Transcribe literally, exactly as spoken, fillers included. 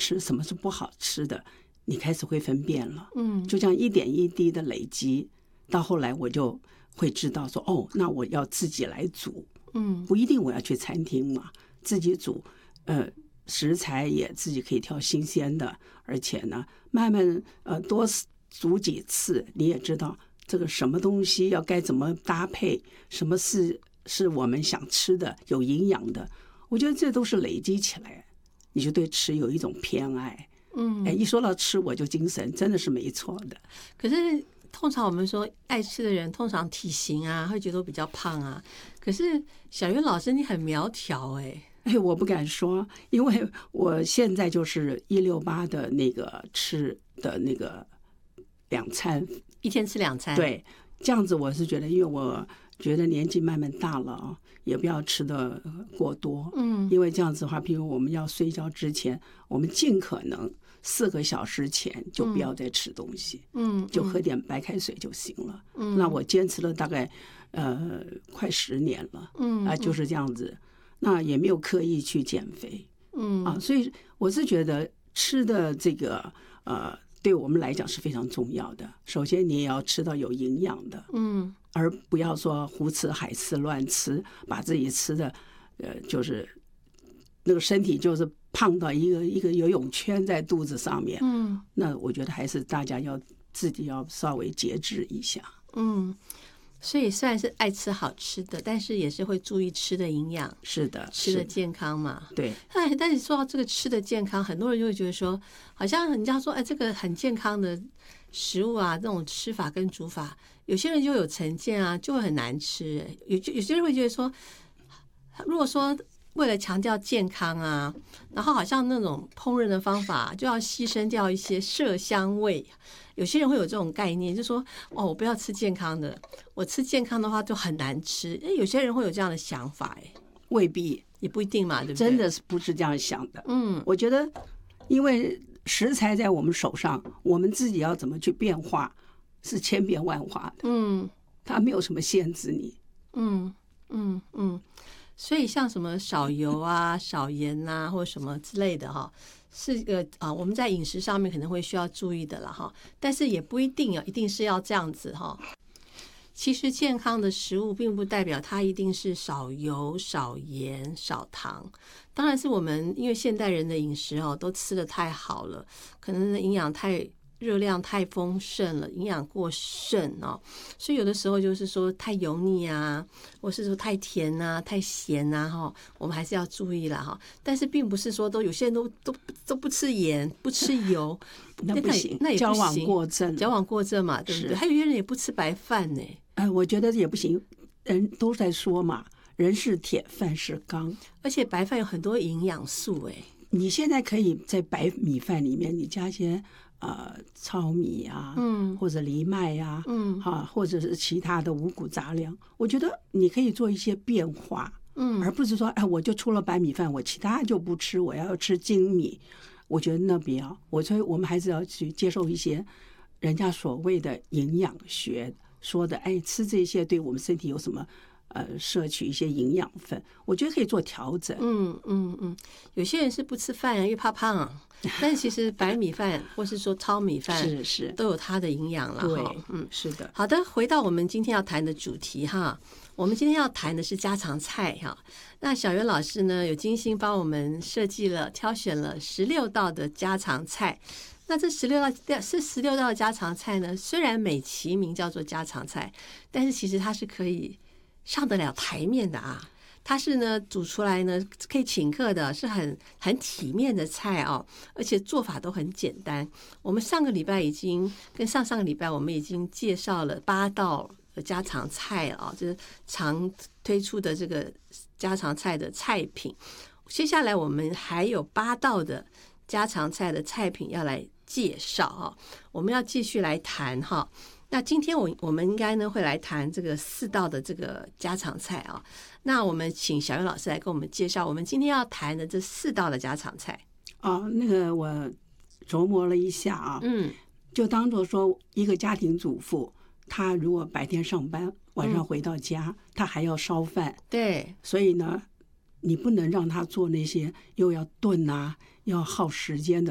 吃，什么是不好吃的，你开始会分辨了。 嗯， 就这样一点一滴的累积，到后来我就会知道说，哦，那我要自己来煮。 嗯， 不一定我要去餐厅嘛，自己煮，呃，食材也自己可以挑新鲜的，而且呢，慢慢呃多煮几次，你也知道这个什么东西要该怎么搭配，什么是是我们想吃的，有营养的。我觉得这都是累积起来，你就对吃有一种偏爱。 嗯， 哎，一说到吃我就精神，真的是没错的。 可是通常我们说爱吃的人，通常体型啊会觉得比较胖啊。可是小云老师你很苗条哎、欸。 哎，我不敢说，因为我现在就是一六八的那个吃的那个两餐， 一天吃两餐。 对，这样子我是觉得，因为我觉得年纪慢慢大了啊，也不要吃的过多。 嗯， 因为这样子的话，譬如我们要睡觉之前，我们尽可能四个小时前就不要再吃东西， 嗯， 就喝点白开水就行了。 嗯， 那我坚持了大概呃快十年了， 嗯啊，就是这样子。那也没有刻意去减肥， 嗯啊，所以我是觉得吃的这个呃，对我们来讲是非常重要的。首先，你也要吃到有营养的， 嗯， 而不要说胡吃海吃乱吃，把自己吃的呃，就是那个身体就是胖到一个一个游泳圈在肚子上面。 嗯， 那我觉得还是大家要自己要稍微节制一下。 嗯。所以虽然是爱吃好吃的，但是也是会注意吃的营养， 是的， 吃的健康嘛。 对。 但但是说到这个吃的健康，很多人就会觉得说，好像人家说，哎，这个很健康的食物啊，这种吃法跟煮法，有些人就有成见啊，就会很难吃。有有些人会觉得说，如果说为了强调健康啊，然后好像那种烹饪的方法就要牺牲掉一些色香味。有些人会有这种概念，就说哦，我不要吃健康的，我吃健康的话就很难吃。有些人会有这样的想法，哎， 未必， 也不一定嘛，对不对？ 真的是不是这样想的。 嗯， 我觉得，因为食材在我们手上，我们自己要怎么去变化，是千变万化的。 嗯， 它没有什么限制你。 嗯嗯嗯，所以像什么少油啊、少盐啊，或者什么之类的哈。是一个啊，我们在饮食上面可能会需要注意的啦哈，但是也不一定啊，一定是要这样子哈。其实健康的食物并不代表它一定是少油、少盐、少糖，当然是我们因为现代人的饮食哦都吃得太好了，可能营养太。热量太丰盛了，营养过剩哦，所以有的时候就是说太油腻啊，或是说太甜啊、太咸啊哈，我们还是要注意啦哈。但是并不是说都有些人都都都不吃盐、不吃油， 那不行， 那也不行， 矫枉过正， 矫枉过正嘛，对不对？还有些人也不吃白饭呢。 哎，我觉得也不行，人都在说嘛，人是铁，饭是钢， 而且白饭有很多营养素哎。 你现在可以在白米饭里面，你加些。呃，糙米啊， 嗯， 或者藜麦啊， 嗯， 啊，或者是其他的五谷杂粮，我觉得你可以做一些变化， 嗯， 而不是说，哎，我就出了白米饭，我其他就不吃，我要吃精米，我觉得那不要。我所以我们还是要去接受一些人家所谓的营养学说的，哎，吃这些对我们身体有什么？呃，摄取一些营养分，我觉得可以做调整。 嗯嗯嗯，有些人是不吃饭啊，因为怕胖啊。但是其实白米饭或是说糙米饭是是都有它的营养了哈。 嗯，是的。 好的，回到我们今天要谈的主题哈，我们今天要谈的是家常菜哈。那小袁老师呢，有精心帮我们设计了、挑选了十六道的家常菜。那这十六道是十六道的家常菜呢，虽然美其名叫做家常菜，但是其实它是可以上得了台面的啊，它是呢煮出来呢可以请客的，是很很体面的菜哦，而且做法都很简单。我们上个礼拜已经跟上上个礼拜我们已经介绍了八道的家常菜啊，就是常推出的这个家常菜的菜品。接下来我们还有八道的家常菜的菜品要来介绍啊，我们要继续来谈哈。那今天我我们应该呢会来谈这个四道的这个家常菜啊。那我们请小袁老师来跟我们介绍我们今天要谈的这四道的家常菜。 哦，那个我琢磨了一下啊， 嗯， 就当做说一个家庭主妇，她如果白天上班，晚上回到家，嗯、她还要烧饭， 对， 所以呢，你不能让她做那些又要炖啊，要耗时间的。